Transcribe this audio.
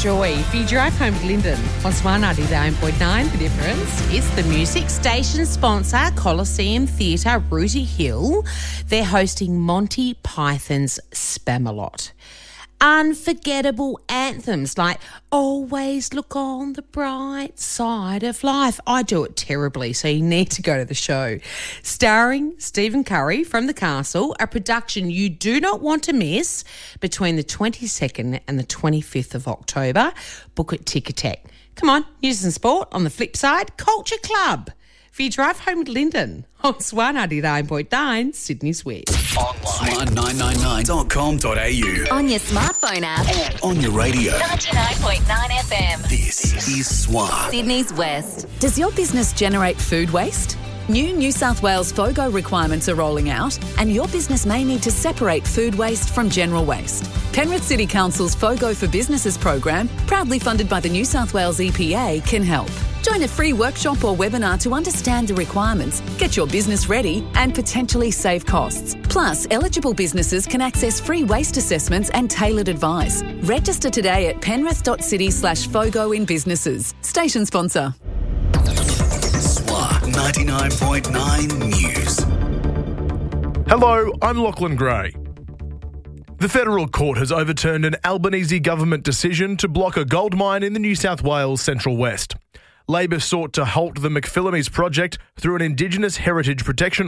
joy for your drive home to Lyndon on Swan 99.9. The difference is the music station sponsor, Coliseum Theatre, Rooty Hill. They're hosting Monty Python's Spamalot. Unforgettable anthems like Always Look on the Bright Side of Life. I do it terribly, so you need to go to the show. Starring Stephen Curry from The Castle, a production you do not want to miss between the 22nd and the 25th of October. Book at Ticketek. Come on, news and sport. On the flip side, Culture Club for your drive home to Lyndon on Swan 99.9, Sydney's West. Online. Swan999.com.au. On your smartphone app. And on your radio. 99.9 FM. This is Swan. Sydney's West. Does your business generate food waste? New South Wales FOGO requirements are rolling out, and your business may need to separate food waste from general waste. Penrith City Council's FOGO for Businesses program, proudly funded by the New South Wales EPA, can help. Join a free workshop or webinar to understand the requirements, get your business ready, and potentially save costs. Plus, eligible businesses can access free waste assessments and tailored advice. Register today at penrith.city/FOGO in businesses. Station sponsor. 99.9 News. Hello, I'm Lachlan Gray. The federal court has overturned an Albanese government decision to block a gold mine in the New South Wales Central West. Labor sought to halt the McPhillamys project through an Indigenous heritage protection